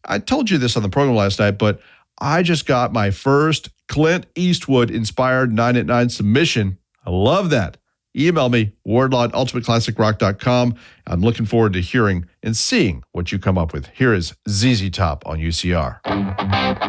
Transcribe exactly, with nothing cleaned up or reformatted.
I told you this on the program last night, but I just got my first Clint Eastwood-inspired nine at nine submission. I love that. Email me, wardlaw at ultimate classic rock dot com. I'm looking forward to hearing and seeing what you come up with. Here is Z Z Top on U C R.